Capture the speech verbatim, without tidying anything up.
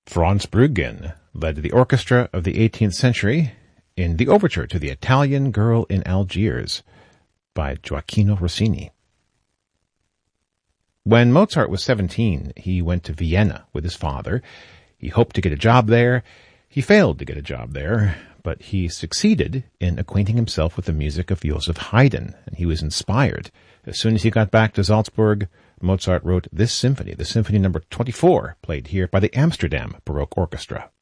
Franz Bruggen led the orchestra of the eighteenth century in the overture to The Italian Girl in Algiers by Gioacchino Rossini. When Mozart was seventeen, he went to Vienna with his father. He hoped to get a job there. He failed to get a job there, but he succeeded in acquainting himself with the music of Joseph Haydn, and he was inspired. As soon as he got back to Salzburg, Mozart wrote this symphony, the Symphony Number twenty-four, played here by the Amsterdam Baroque Orchestra.